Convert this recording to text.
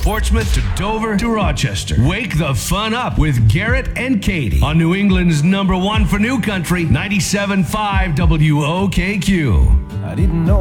Portsmouth to Dover to Rochester. Wake the fun up with Garrett and Katie on New England's number one for New Country, 97.5 WOKQ. I didn't know